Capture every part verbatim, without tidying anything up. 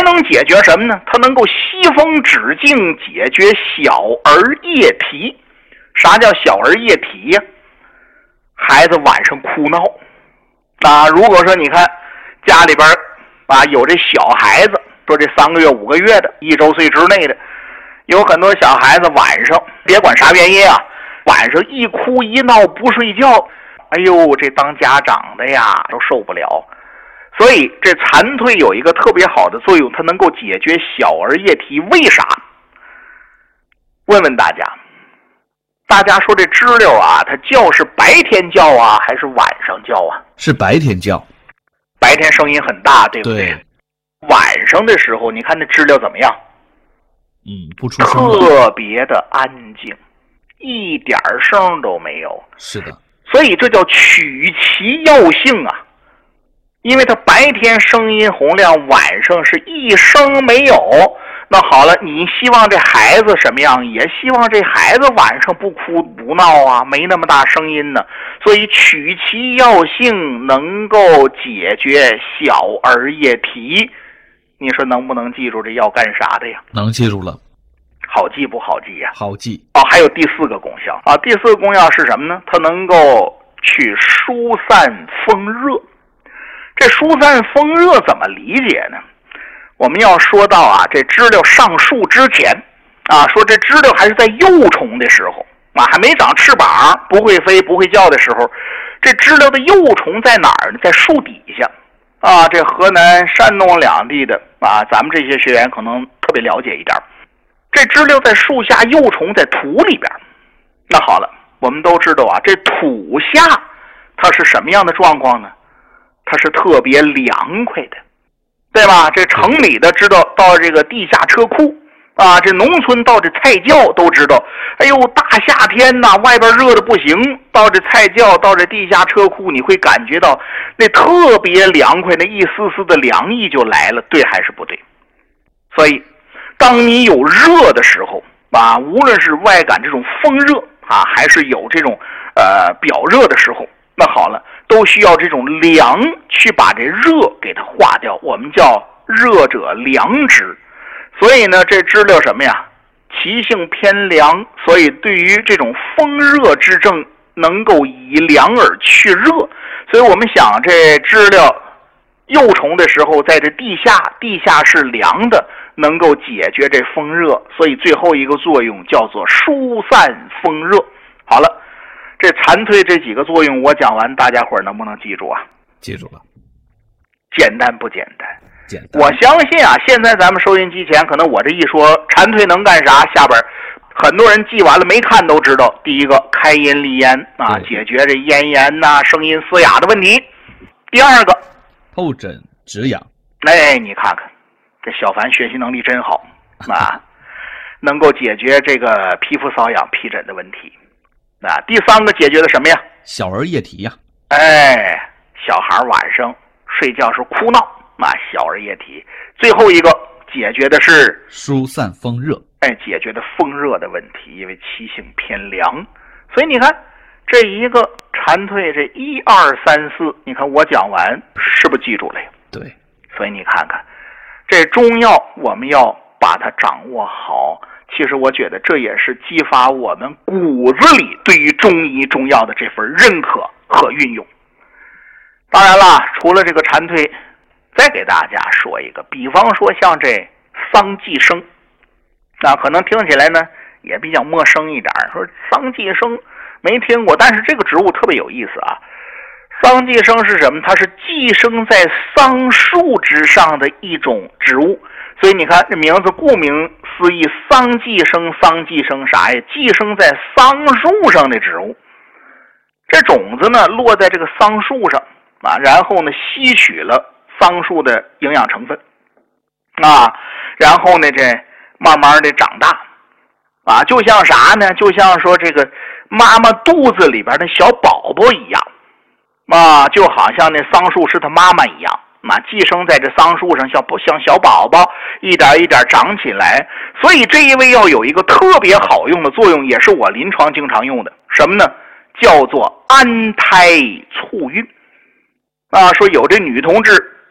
能解决什么呢？它能够吸风止痉，解决小儿夜啼。啥叫小儿夜啼呀？孩子晚上哭闹啊，如果说你看家里边啊有这小孩子，说这三个月五个月的一周岁之内的，有很多小孩子晚上别管啥原因啊，晚上一哭一闹不睡觉，哎呦，这当家长的呀都受不了。所以这蝉蜕有一个特别好的作用，它能够解决小儿夜啼。为啥？问问大家，大家说这知了啊，它叫是白天叫啊，还是晚上叫啊？ 是白天叫， 白天声音很大，对不对？ 对。 晚上的时候，你看那知了怎么样？ 嗯，不出声了， 特别的安静，一点声都没有。 是的。 所以这叫取其要性啊，因为它白天声音洪亮，晚上是一声没有。那好了，你希望这孩子什么样？也希望这孩子晚上不哭不闹啊，没那么大声音呢。所以取其要性，能够解决小儿夜啼。你说能不能记住这要干啥的呀？ 能记住了。 好记不好记呀？ 好记。 哦，还有第四个功效啊，第四个功效是什么呢？它能够去疏散风热。这疏散风热怎么理解呢？我们要说到啊，这知了上树之前啊，说这知了还是在幼虫的时候啊，还没长翅膀，不会飞不会叫的时候，这知了的幼虫在哪儿呢？在树底下啊。这河南山东两地的啊，咱们这些学员可能特别了解一点。这知了在树下，幼虫在土里边。那好了，我们都知道啊，这土下它是什么样的状况呢？它是特别凉快的，对吧？这城里的知道到这个地下车库啊，这农村到这菜窖都知道，哎呦，大夏天呐，外边热的不行，到这菜窖到这地下车库，你会感觉到那特别凉快，那一丝丝的凉意就来了，对还是不对？所以当你有热的时候啊，无论是外感这种风热啊，还是有这种呃表热的时候，那好了，都需要这种凉去把这热给它化掉，我们叫热者凉之。所以呢，这知了什么呀？其性偏凉，所以对于这种风热之症，能够以凉而去热。所以我们想，这知了幼虫的时候，在这地下，地下是凉的，能够解决这风热，所以最后一个作用叫做疏散风热。好了，这蝉蜕这几个作用我讲完，大家伙能不能记住啊？ 记住了。 简单不简单？ 简单。 我相信啊，现在咱们收音机前，可能我这一说蝉蜕能干啥，下边很多人记完了没看都知道。第一个，开音利咽啊，解决这咽炎呐、啊、声音嘶哑的问题。第二个， 透疹止痒。 哎，你看看这小凡学习能力真好啊，能够解决这个皮肤瘙痒皮疹的问题。啊，第三个解决的什么呀？ 小儿夜啼呀。 哎，小孩晚上睡觉时哭闹啊，小儿夜啼。最后一个解决的是疏散风热。 哎，解决的风热的问题，因为其性偏凉。所以你看这一个蝉蜕，这一二三四，你看我讲完是不是记住了呀？ 对。 所以你看看这中药，我们要把它掌握好。其实我觉得这也是激发我们骨子里对于中医中药的这份认可和运用。当然了，除了这个蝉蜕，再给大家说一个，比方说像这桑寄生，那可能听起来呢也比较陌生一点，说桑寄生没听过，但是这个植物特别有意思啊。桑寄生是什么？它是寄生在桑树之上的一种植物。所以你看这名字顾名思义，桑寄生，桑寄生啥呀？寄生在桑树上的植物。这种子呢落在这个桑树上啊，然后呢吸取了桑树的营养成分啊，然后呢这慢慢的长大啊，就像啥呢？就像说这个妈妈肚子里边的小宝宝一样啊，就好像那桑树是他妈妈一样。啊，寄生在这桑树上，像像小宝宝一点一点长起来。所以这一味药有一个特别好用的作用，也是我临床经常用的，什么呢？叫做安胎促孕啊。说有这女同志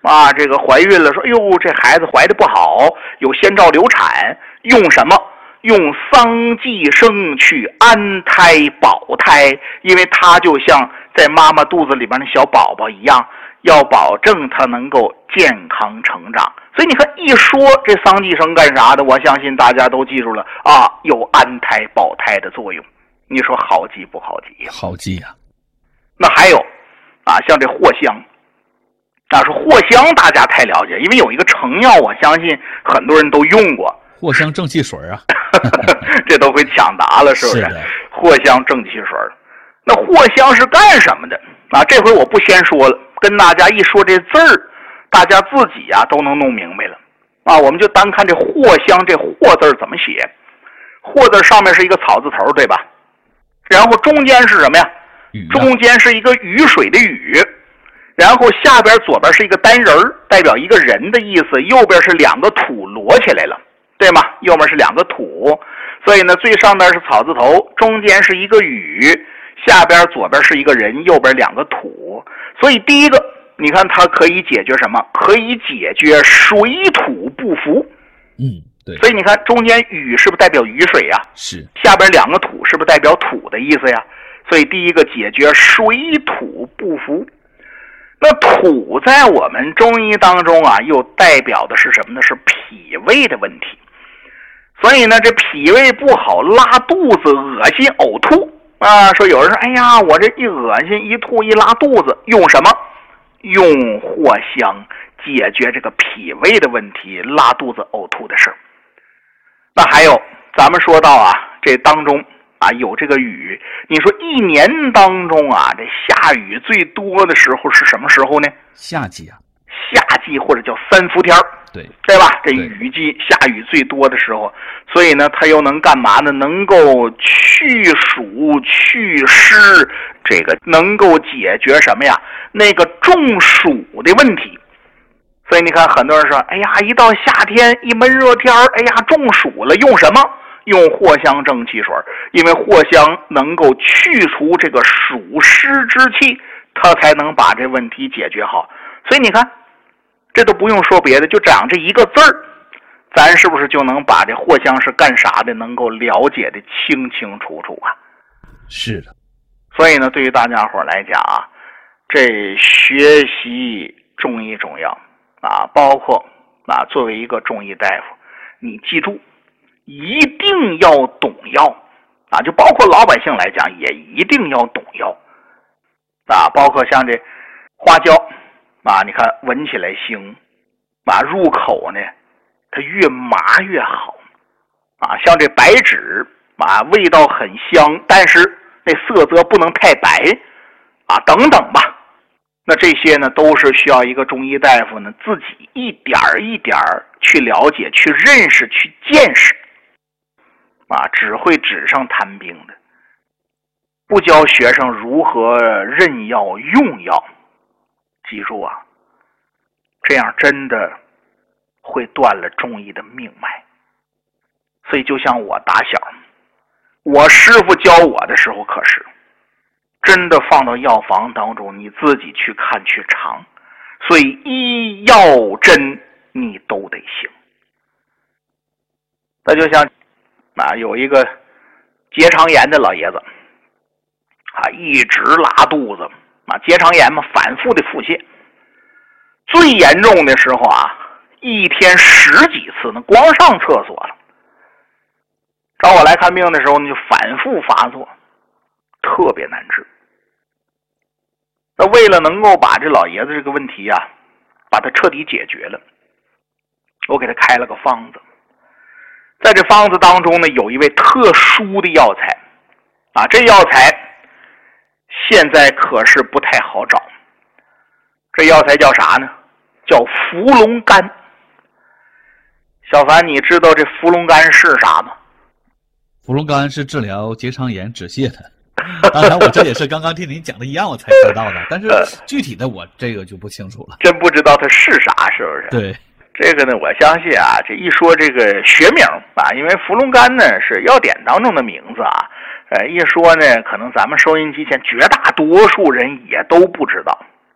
啊，这个怀孕了，说，哎呦，这孩子怀的不好，有先兆流产，用什么？用桑寄生去安胎保胎，因为它就像在妈妈肚子里边的小宝宝一样，要保证它能够健康成长。所以你看，一说这桑寄生干啥的，我相信大家都记住了啊，有安胎保胎的作用。你说好记不好记呀？ 好记呀。 那还有啊，像这藿香。啊，说藿香大家太了解，因为有一个成药，我相信很多人都用过。 藿香正气水啊， 这都会抢答了，是不是？ 是藿香正气水，那藿香是干什么的？啊，这回我不先说了，跟大家一说这字儿，大家自己呀、啊、都能弄明白了。啊，我们就单看这藿香这藿字怎么写，藿字上面是一个草字头，对吧？然后中间是什么呀？ 啊、 中间是一个雨水的雨。然后下边左边是一个单人，代表一个人的意思，右边是两个土摞起来了，对吗？右边是两个土，所以呢，最上边是草字头，中间是一个雨，下边左边是一个人，右边两个土。所以第一个，你看它可以解决什么？可以解决水土不服。 嗯，对。 所以你看中间雨是不是代表雨水呀？ 是。 下边两个土是不是代表土的意思呀？所以第一个解决水土不服。那土在我们中医当中啊，又代表的是什么呢？是脾胃的问题。所以呢，这脾胃不好，拉肚子、恶心、呕吐啊。说有人说，哎呀，我这一恶心、一吐、一拉肚子，用什么？用藿香解决这个脾胃的问题，拉肚子、呕吐的事儿。那还有，咱们说到啊，这当中。啊，有这个雨，你说一年当中啊，这下雨最多的时候是什么时候呢？ 夏季啊， 夏季或者叫三伏天， 对对吧？这雨季下雨最多的时候，所以呢，它又能干嘛呢？能够去暑祛湿，这个能够解决什么呀？那个中暑的问题。所以你看，很多人说，哎呀，一到夏天一闷热天，哎呀，中暑了，用什么？用藿香正气水，因为藿香能够去除这个暑湿之气，它才能把这问题解决好。所以你看，这都不用说别的，就讲这一个字儿，咱是不是就能把这藿香是干啥的，能够了解的清清楚楚啊？ 是的。 所以呢，对于大家伙来讲啊，这学习中医中药啊，包括啊，作为一个中医大夫，你记住。一定要懂药啊，就包括老百姓来讲也一定要懂药啊，包括像这花椒啊，你看闻起来腥啊，入口呢它越麻越好啊，像这白芷啊，味道很香，但是那色泽不能太白啊，等等吧。那这些呢都是需要一个中医大夫呢自己一点一点去了解、去认识、去见识。啊，只会纸上谈兵的，不教学生如何认药用药。记住啊，这样真的会断了中医的命脉。所以就像我打小，我师傅教我的时候，可是真的放到药房当中，你自己去看去尝。所以医药针你都得行。那就像啊，有一个结肠炎的老爷子啊，一直拉肚子啊，结肠炎嘛，反复的腹泻，最严重的时候啊，一天十几次呢，光上厕所了。找我来看病的时候呢，就反复发作，特别难治。那为了能够把这老爷子这个问题啊，把它彻底解决了，我给他开了个方子。在这方子当中呢，有一味特殊的药材啊，这药材现在可是不太好找。这药材叫啥呢？叫伏龙干。小凡，你知道这伏龙干是啥吗？ 伏龙干是治疗结肠炎止泻的。当然我这也是刚刚听您讲的一样我才知道的，但是具体的我这个就不清楚了。 真不知道它是啥，是不是？ 对。 这个呢，我相信啊，这一说这个学名啊，因为伏龙干呢是药典当中的名字啊，呃，一说呢，可能咱们收音机前绝大多数人也都不知道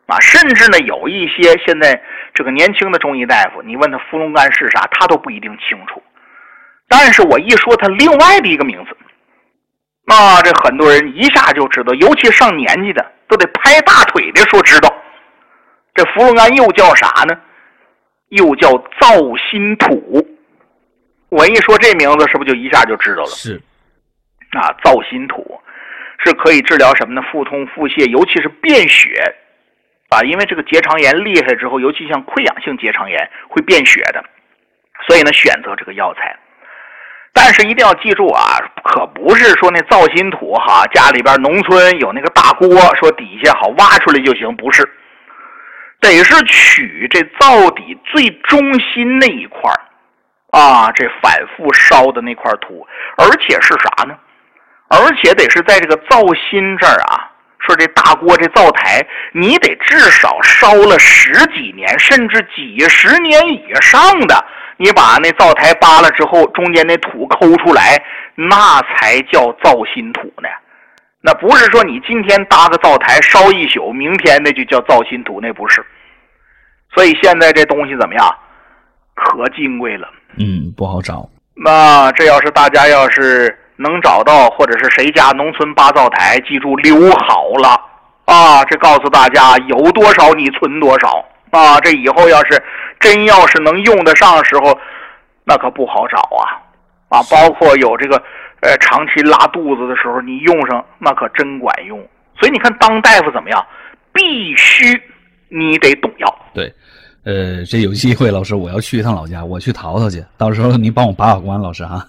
啊，甚至呢有一些现在这个年轻的中医大夫，你问他伏龙干是啥，他都不一定清楚。但是我一说他另外的一个名字，那这很多人一下就知道，尤其上年纪的都得拍大腿的说知道。这伏龙干又叫啥呢？又叫造心土。我一说这名字，是不是就一下就知道了？ 是啊，造心土是可以治疗什么呢？腹痛、腹泻，尤其是便血啊，因为这个结肠炎厉害之后，尤其像溃疡性结肠炎会便血的，所以呢选择这个药材。但是一定要记住啊，可不是说那造心土哈，家里边农村有那个大锅，说底下好挖出来就行，不是，得是取这灶底最中心那一块啊，这反复烧的那块土，而且是啥呢？而且得是在这个灶心这儿啊，说这大锅这灶台，你得至少烧了十几年，甚至几十年以上的。你把那灶台扒了之后，中间那土抠出来，那才叫造心土呢。那不是说你今天搭个灶台烧一宿，明天那就叫造心土，那不是。所以现在这东西怎么样？可金贵了。 嗯，不好找。 那这要是大家要是能找到，或者是谁家农村扒灶台，记住留好了啊！这告诉大家，有多少你存多少啊！这以后要是真要是能用得上的时候，那可不好找啊！啊，包括有这个呃长期拉肚子的时候，你用上那可真管用。所以你看，当大夫怎么样？必须你得懂药。 对，呃，这有机会，老师我要去一趟老家，我去淘淘去，到时候您帮我把把关，老师哈。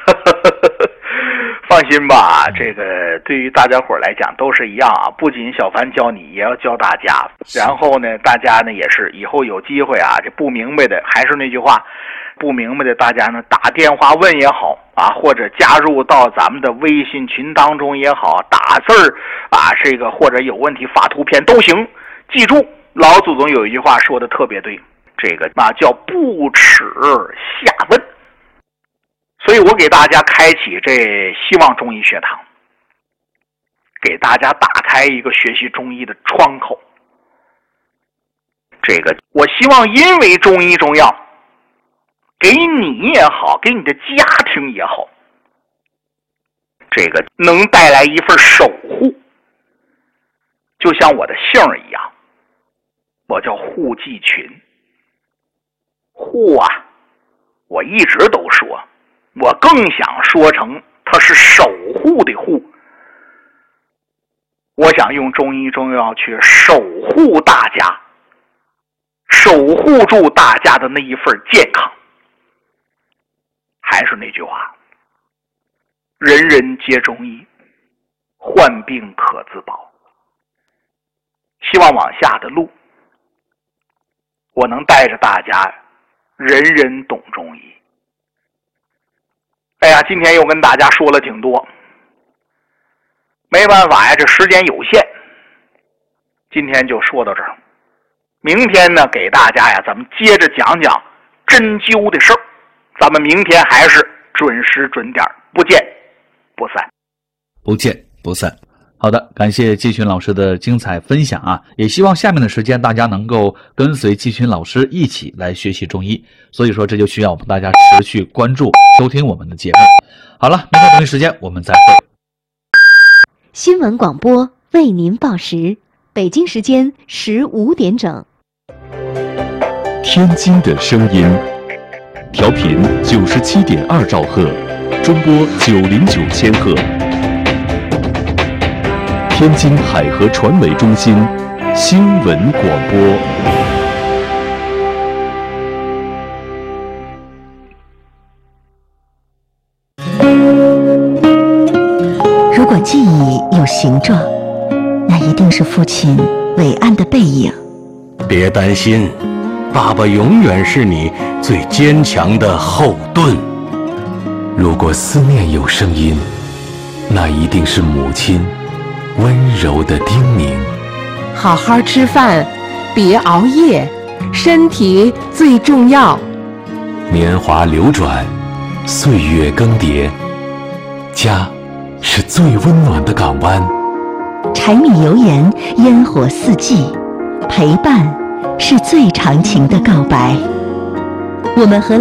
放心吧，这个对于大家伙来讲都是一样啊，不仅小凡教你，也要教大家。然后呢，大家呢也是以后有机会啊，这不明白的还是那句话，不明白的大家呢打电话问也好啊，或者加入到咱们的微信群当中也好，打字儿啊，这个或者有问题发图片都行。记住，老祖宗有一句话说的特别对，这个啊叫不耻下问。所以我给大家开启这希望中医学堂，给大家打开一个学习中医的窗口。这个我希望因为中医中药给你也好，给你的家庭也好，这个能带来一份守护。就像我的姓一样，我叫护季群。护啊，我一直都说，我更想说成它是守护的护。我想用中医中药去守护大家，守护住大家的那一份健康。还是那句话，人人皆中医，患病可自保。希望往下的路，我能带着大家人人懂中医。哎呀，今天又跟大家说了挺多，没办法呀，这时间有限，今天就说到这儿。明天呢，给大家呀，咱们接着讲讲针灸的事儿。咱们明天还是准时准点，不见不散。 不见不散。好的，感谢季群老师的精彩分享啊！也希望下面的时间大家能够跟随季群老师一起来学习中医。所以说，这就需要我们大家持续关注、收听我们的节目。好了，明天同一时间我们再会。 新闻广播为您报时，北京时间十五点整。 天津的声音，调频九十七点二兆赫，中波九零九千赫。天津海河传媒中心新闻广播。 如果记忆有形状，那一定是父亲伟岸的背影。 别担心，爸爸永远是你最坚强的后盾。 如果思念有声音，那一定是母亲温柔的叮咛。 好好吃饭，别熬夜，身体最重要。 年华流转，岁月更迭，家是最温暖的港湾。 柴米油盐，烟火四季， 陪伴是最长情的告白。我们和